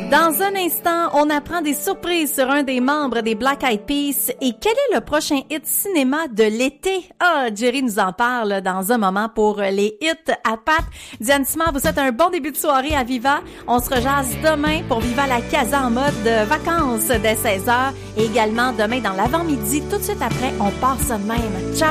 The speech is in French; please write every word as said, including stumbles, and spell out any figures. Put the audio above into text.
Dans un instant, on apprend des surprises sur un des membres des Black Eyed Peas et quel est le prochain hit cinéma de l'été? Ah, Jerry nous en parle dans un moment pour les hits à pattes. Diane Simard vous souhaite un bon début de soirée à Viva. On se rejase demain pour Viva la Casa en mode vacances dès seize heures et également demain dans l'avant-midi. Tout de suite après, on part ça de même. Ciao!